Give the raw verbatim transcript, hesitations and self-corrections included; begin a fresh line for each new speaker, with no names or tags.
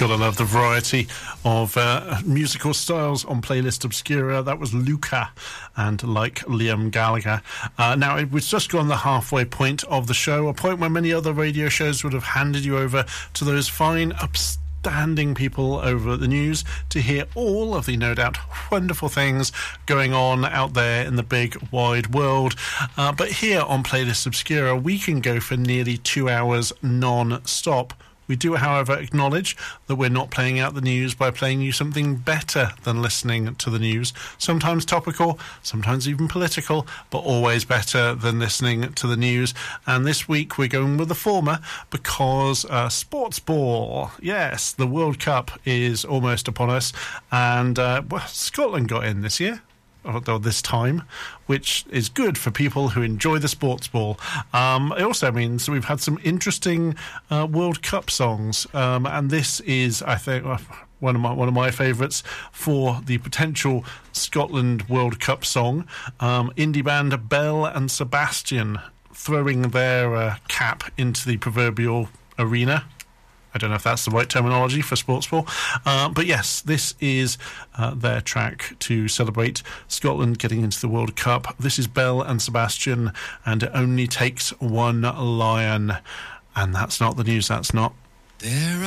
Gotta love the variety of uh, musical styles on Playlist Obscura. That was Luca and Like Liam Gallagher. Uh, now, it was just gone the halfway point of the show, a point where many other radio shows would have handed you over to those fine, upstanding people over at the news to hear all of the, no doubt, wonderful things going on out there in the big, wide world. Uh, but here on Playlist Obscura, we can go for nearly two hours non-stop. We do, however, acknowledge that we're not playing out the news by playing you something better than listening to the news. Sometimes topical, sometimes even political, but always better than listening to the news. And this week we're going with the former because uh, sports ball, yes, the World Cup is almost upon us. And uh, well, Scotland got in this year. Or this time, which is good for people who enjoy the sports ball. Um, it also means we've had some interesting uh, World Cup songs, um, and this is, I think, one of my one of my favourites for the potential Scotland World Cup song. Um, indie band Belle and Sebastian throwing their uh, cap into the proverbial arena. I don't know if that's the right terminology for sports ball. Uh, but yes, this is uh, their track to celebrate Scotland getting into the World Cup. This is Belle and Sebastian, and It Only Takes One Lion. And that's not the news, that's not.
There